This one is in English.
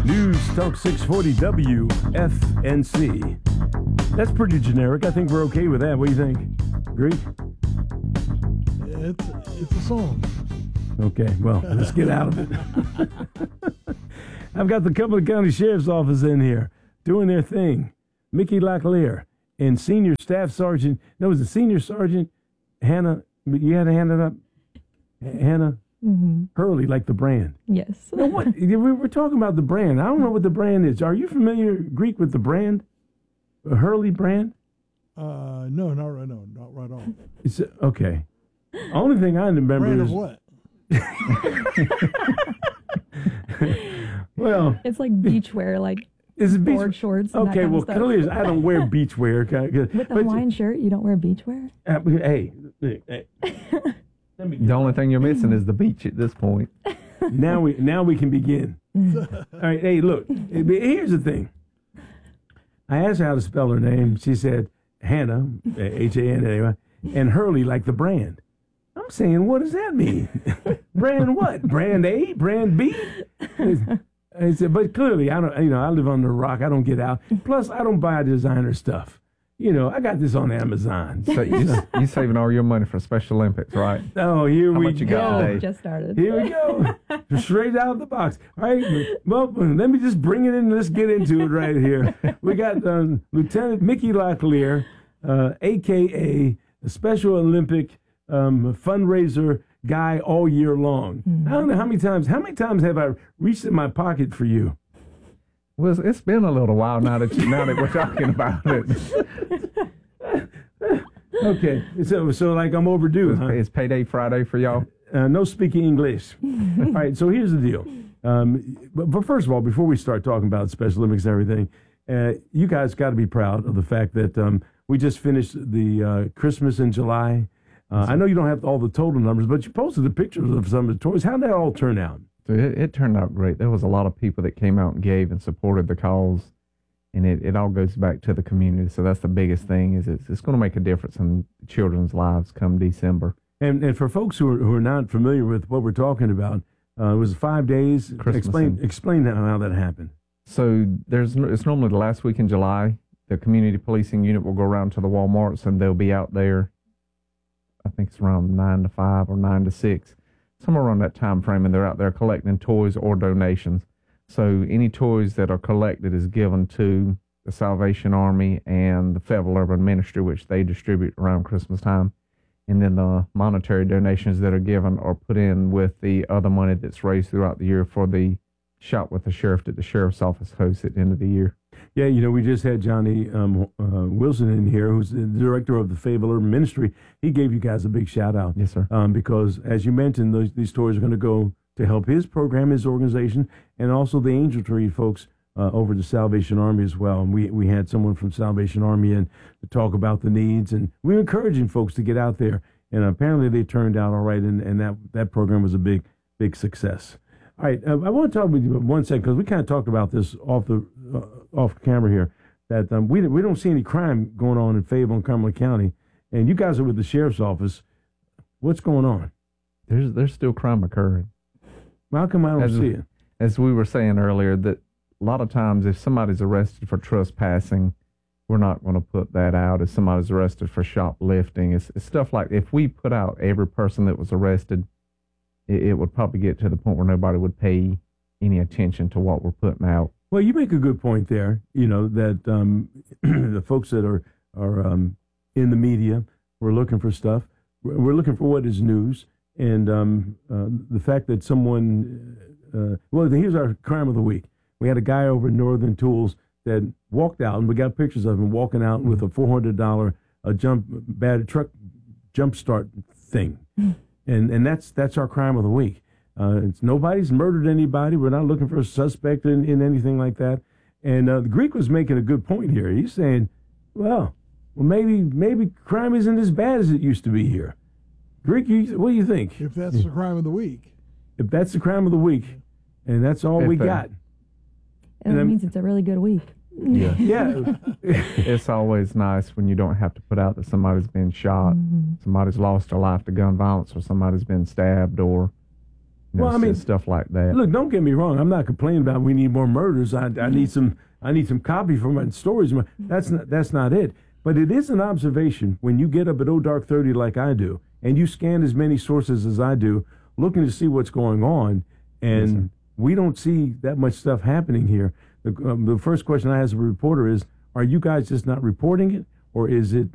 News Talk 640 WFNC. That's pretty generic. I think we're okay with that. What do you think? Agree? It's a song. Okay, well, let's get out of it. I've got the Cumberland County Sheriff's Office in here doing their thing. Mickey Locklear and Senior Staff Sergeant, no, it was the Senior Sergeant, Hannah, you had to hand it up? Hannah Hurley, like the brand. Yes. Now what? We're talking about the brand. I don't know what the brand is. Are you familiar, Greek, with the brand? A Hurley brand? No, not right off. It's okay. Only thing I remember Brand is of what? well, it's like beachwear, like is it board shorts. And okay, that kind well, of stuff. clearly I don't wear beachwear. With the Hawaiian shirt, you don't wear beachwear? Hey. The only thing you're missing is the beach at this point. Now we can begin. All right, hey, look. Here's the thing. I asked her how to spell her name. She said Hannah, H-A-N-A, and Hurley, like the brand. I'm saying, what does that mean? Brand what? Brand A? Brand B? I said, but clearly, I don't. I live under a rock. I don't get out. Plus, I don't buy designer stuff. I got this on Amazon. So you saving all your money for Special Olympics, right? Oh, here How we much you got go. today? Just started. Here we go. Straight out of the box. All right. Well, let me just bring it in. Let's get into it right here. We got Lieutenant Mickey Locklear, a.k.a. the Special Olympic fundraiser guy all year long. I don't know how many times have I reached in my pocket for you? Well, it's been a little while now that we're talking about it. Okay, so like I'm overdue. Huh? It's payday Friday for y'all. No speaking English. All right, so here's the deal. But first of all, before we start talking about Special Olympics and everything, you guys got to be proud of the fact that we just finished the Christmas in July. I know you don't have all the total numbers, but you posted the pictures of some of the toys. How did that all turn out? So it turned out great. There was a lot of people that came out and gave and supported the cause, and it all goes back to the community. So that's the biggest thing, is it's going to make a difference in children's lives come December. And for folks who are not familiar with what we're talking about, it was 5 days. Explain how that happened. So it's normally the last week in July. The community policing unit will go around to the Walmarts, and they'll be out there. I think it's around 9 to 5 or 9 to 6. Somewhere around that time frame, and they're out there collecting toys or donations. So any toys that are collected is given to the Salvation Army and the Fayetteville Urban Ministry, which they distribute around Christmas time. And then the monetary donations that are given are put in with the other money that's raised throughout the year for the Shop with the Sheriff that the Sheriff's Office hosts at the end of the year. Yeah, we just had Johnny Wilson in here, who's the director of the Fayetteville Urban Ministry. He gave you guys a big shout out. Yes, sir. Because, as you mentioned, these toys are going to go to help his program, his organization, and also the Angel Tree folks over the Salvation Army as well. And we had someone from Salvation Army in to talk about the needs, and we're encouraging folks to get out there. And apparently they turned out all right, and that program was a big success. All right, I want to talk with you for 1 second, because we kind of talked about this off camera here, that we don't see any crime going on in Fayetteville and Cumberland County, and you guys are with the Sheriff's Office. What's going on? There's still crime occurring. How come I don't see it? As we were saying earlier, that a lot of times if somebody's arrested for trespassing, we're not going to put that out. If somebody's arrested for shoplifting, it's stuff like, if we put out every person that was arrested, it would probably get to the point where nobody would pay any attention to what we're putting out. Well, you make a good point there, that the folks that are in the media, we're looking for stuff. We're looking for what is news. And the fact that someone, here's our crime of the week. We had a guy over in Northern Tools that walked out, and we got pictures of him walking out with a $400 truck jump start thing. And that's our crime of the week. Nobody's murdered anybody. We're not looking for a suspect in anything like that. And the Greek was making a good point here. He's saying, well, maybe crime isn't as bad as it used to be here. Greek, what do you think? If that's the crime of the week. If that's the crime of the week, and that's all we got. And that means it's a really good week. Yeah. Yeah. It's always nice when you don't have to put out that somebody's been shot, somebody's lost their life to gun violence, or somebody's been stabbed, or Well, I mean, stuff like that. Look, don't get me wrong. I'm not complaining about we need more murders. I need some copy for my stories. That's not it. But it is an observation when you get up at dark 30 like I do, and you scan as many sources as I do, looking to see what's going on, and we don't see that much stuff happening here. The first question I ask a reporter is, are you guys just not reporting it, or is it